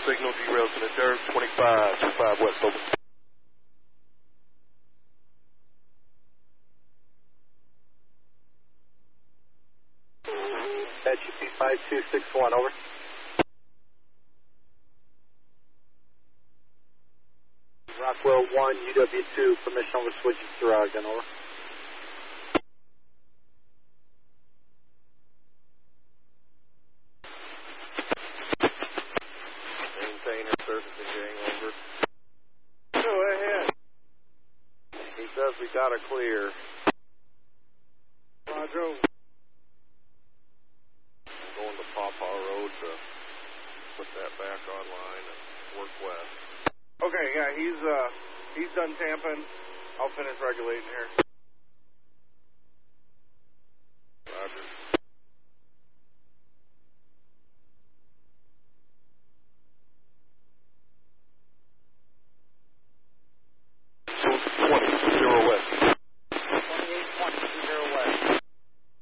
signal, derails in the dirt, 25 west, over. That should be 5261, over. Rockwell 1, UW2, permission over switches to Ogden, over. Maintainer surfacing gang over. Go ahead. He says we got a clear. Roger. I'm going to Pawpaw Road to put that back online and work west. Okay, yeah, he's done tamping. I'll finish regulating here.